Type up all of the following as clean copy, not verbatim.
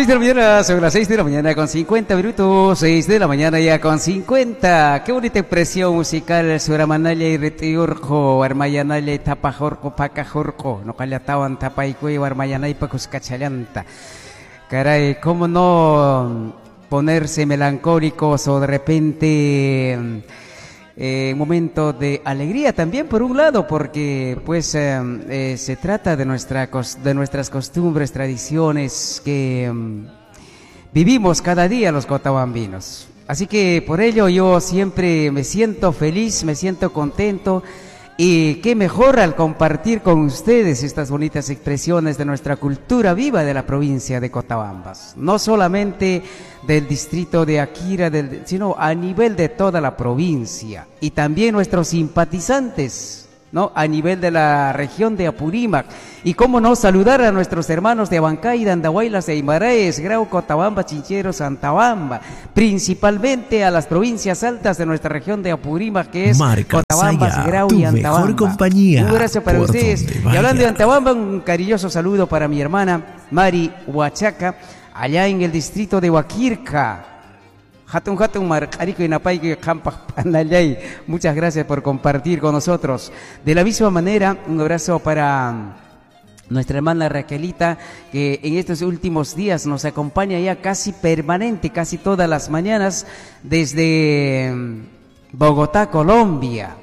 6 de la mañana, son las 6 de la mañana con 50 minutos, 6 de la mañana ya con 50. Qué bonita expresión musical, Suramanaya y Retiurjo, Armayanaya y Tapajorco, Pacajorco, no calatawan Tapaicue, Armayanay, Pacus Cachallanta. Caray, ¿cómo no ponerse melancólicos o de repente un momento de alegría también por un lado, porque pues se trata de nuestras costumbres, tradiciones que vivimos cada día los cotabambinos. Así que por ello yo siempre me siento feliz, me siento contento, y qué mejor al compartir con ustedes estas bonitas expresiones de nuestra cultura viva de la provincia de Cotabambas, no solamente del distrito de Akira, sino a nivel de toda la provincia, y también nuestros simpatizantes, ¿no?, a nivel de la región de Apurímac. Y cómo no saludar a nuestros hermanos de Abancay, Andahuaylas e Aymaraes, Grau, Cotabamba, Chinchero, Santabamba, principalmente a las provincias altas de nuestra región de Apurímac, que es Cotabambas, Grau y Antabamba. Mejor compañía. Un abrazo para ustedes. Y hablando de Antabamba, un cariñoso saludo para mi hermana Mari Huachaca, allá en el distrito de Huaquirca. Muchas gracias por compartir con nosotros. De la misma manera, un abrazo para nuestra hermana Raquelita, que en estos últimos días nos acompaña ya casi permanente, casi todas las mañanas, desde Bogotá, Colombia.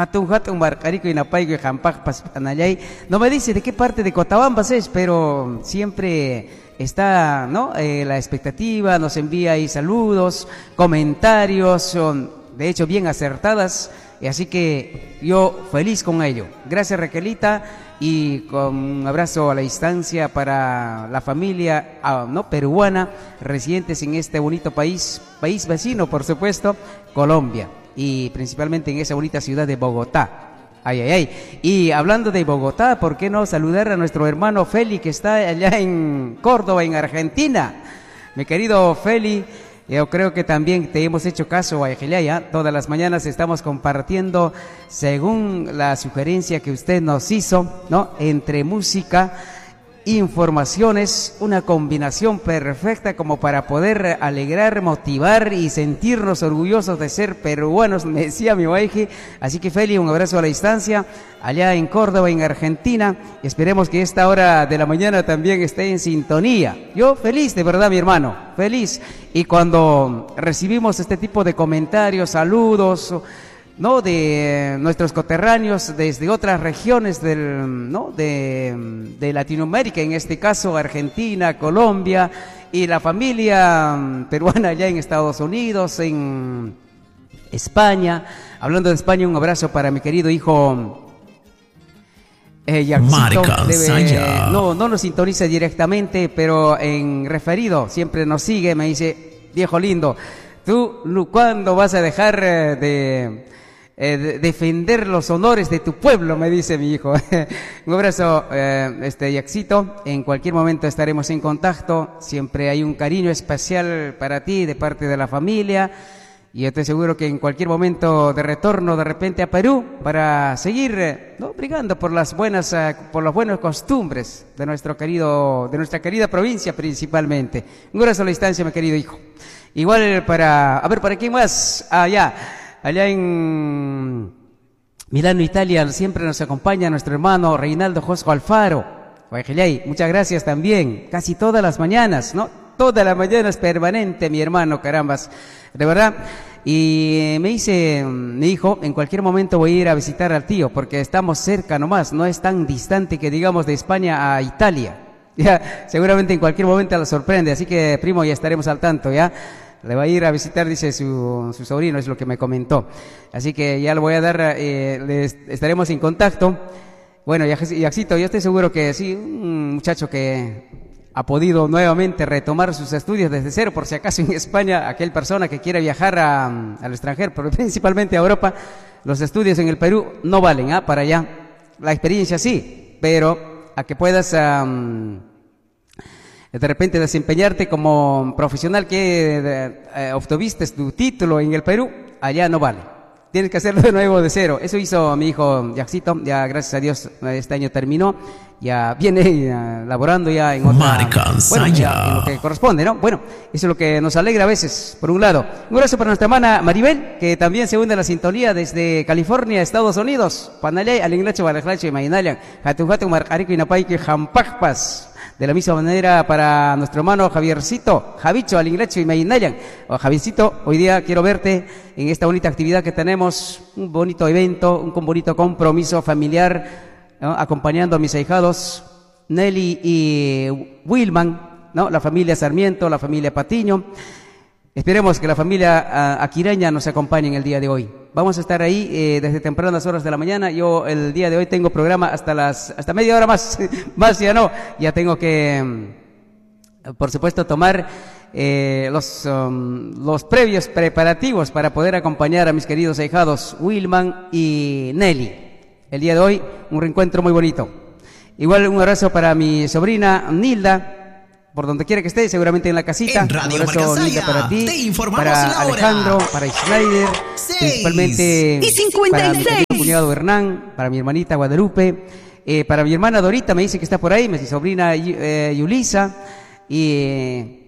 No me dice de qué parte de Cotabambas es, pero siempre está, ¿no?, la expectativa, nos envía ahí saludos, comentarios, son de hecho bien acertadas, y así que yo feliz con ello. Gracias, Raquelita, y con un abrazo a la distancia para la familia ¿no?, peruana, residentes en este bonito país vecino, por supuesto, Colombia, y principalmente en esa bonita ciudad de Bogotá. Ay, ay, ay. Y hablando de Bogotá, ¿por qué no saludar a nuestro hermano Feli, que está allá en Córdoba, en Argentina? Mi querido Feli, yo creo que también te hemos hecho caso, Ayejelaya. Todas las mañanas estamos compartiendo, según la sugerencia que usted nos hizo, ¿no?, entre música, informaciones, una combinación perfecta como para poder alegrar, motivar y sentirnos orgullosos de ser peruanos, me decía mi guayji. Así que Feli, un abrazo a la distancia, allá en Córdoba, en Argentina, y esperemos que esta hora de la mañana también esté en sintonía. Yo feliz, de verdad, mi hermano, feliz. Y cuando recibimos este tipo de comentarios, saludos, ¿no?, de nuestros coterráneos desde otras regiones ¿no?, de Latinoamérica, en este caso Argentina, Colombia, y la familia peruana allá en Estados Unidos, en España. Hablando de España, un abrazo para mi querido hijo Jackcito. No nos sintoniza directamente, pero en referido siempre nos sigue. Me dice: viejo lindo, ¿tú cuándo vas a dejar de defender los honores de tu pueblo?, me dice mi hijo. Un abrazo, Jackcito. En cualquier momento estaremos en contacto. Siempre hay un cariño especial para ti de parte de la familia, y estoy seguro que en cualquier momento de retorno de repente a Perú para seguir ¿no?, brigando por las buenas costumbres de nuestra querida provincia principalmente. Un abrazo a la distancia, mi querido hijo. Igual ¿para quién más? Allá en Milano, Italia, siempre nos acompaña nuestro hermano Reinaldo Josco Alfaro. Muchas gracias también, casi todas las mañanas, ¿no? Todas las mañanas permanente, mi hermano, carambas, de verdad. Y me dice mi hijo: en cualquier momento voy a ir a visitar al tío, porque estamos cerca nomás, no es tan distante que digamos de España a Italia. Ya, seguramente en cualquier momento la sorprende, así que, primo, ya estaremos al tanto, ¿ya? Le va a ir a visitar, dice su sobrino, es lo que me comentó. Así que ya le voy a dar, estaremos en contacto. Bueno, Jackcito, yo estoy seguro que sí, un muchacho que ha podido nuevamente retomar sus estudios desde cero, por si acaso en España, aquella persona que quiere viajar al extranjero, pero principalmente a Europa, los estudios en el Perú no valen, para allá. La experiencia sí, pero a que puedas de repente desempeñarte como profesional que obtuviste tu título en el Perú, allá no vale. tienes que hacerlo de nuevo de cero. Eso hizo mi hijo Jaxito, ya gracias a Dios este año terminó, ya viene laborando ya en otra, bueno, ya en lo que corresponde, ¿no? Bueno, eso es lo que nos alegra a veces, por un lado. Un abrazo para nuestra hermana Maribel, que también se une a la sintonía desde California, Estados Unidos. Panalay, Alinglacho, Barajlacho y Mayinalian, Hatujatu, Marcarico y Napaique, Jampajpas. De la misma manera para nuestro hermano Javiercito, Javicho, Alinglacho y Mayinayan. Javiercito, hoy día quiero verte en esta bonita actividad que tenemos, un bonito evento, un bonito compromiso familiar, ¿no? Acompañando a mis ahijados, Nelly y Wilman, ¿no? La familia Sarmiento, la familia Patiño. Esperemos que la familia aquireña nos acompañe en el día de hoy. Vamos a estar ahí desde tempranas horas de la mañana. Yo el día de hoy tengo programa hasta media hora más, más ya no. Ya tengo que, por supuesto, tomar los previos preparativos para poder acompañar a mis queridos ahijados Wilman y Nelly. El día de hoy un reencuentro muy bonito. Igual un abrazo para mi sobrina Nilda, por donde quiera que esté, seguramente en la casita. Un abrazo, Nilda, para ti, para Alejandro, para Schneider, principalmente para mi querido cuñado Hernán, para mi hermanita Guadalupe, para mi hermana Dorita, me dice que está por ahí, mi sobrina Yulisa, y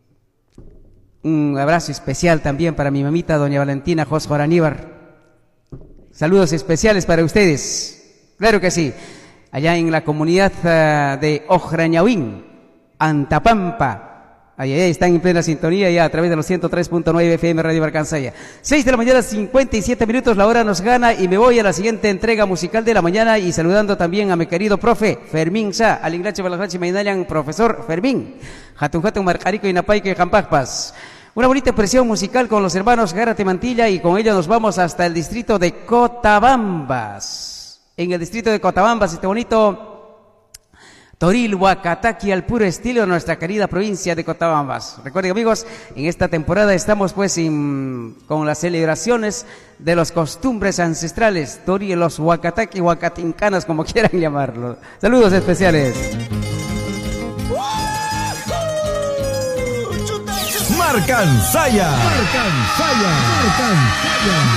un abrazo especial también para mi mamita, doña Valentina José Aníbar. Saludos especiales para ustedes, claro que sí, allá en la comunidad de Ojrañahuín, Antapampa. Ahí están en plena sintonía ya a través de los 103.9 FM Radio Barcansaya. 6 de la mañana, 57 minutos, la hora nos gana y me voy a la siguiente entrega musical de la mañana y saludando también a mi querido profe Fermín Sa, al inglache Balajrachi Mainalian, profesor Fermín, Hatun Marcarico y Napaico y Jampajpas. Una bonita expresión musical con los hermanos Gárate Mantilla y con ello nos vamos hasta el distrito de Cotabambas. En el distrito de Cotabambas, este bonito Toril, Huacataqui, al puro estilo de nuestra querida provincia de Cotabambas. Recuerden, amigos, en esta temporada estamos pues con las celebraciones de las costumbres ancestrales, Toril, los Huacataqui, Huacatincanas, como quieran llamarlo. Saludos especiales. Marcansaya.